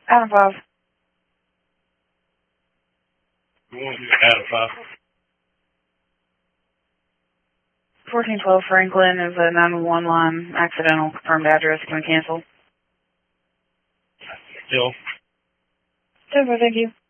Adam 5. Adam 5. 1412 Franklin is a 911 line. Accidental. Confirmed address. Can we cancel? Still. Super, thank you.